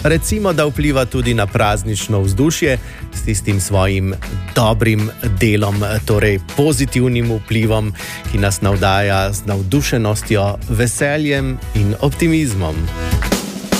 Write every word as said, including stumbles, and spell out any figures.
Recimo, da vpliva tudi na praznično vzdušje s tistim svojim dobrim delom, torej pozitivnim vplivom, ki nas navdaja z navdušenostjo, veseljem in optimizmom.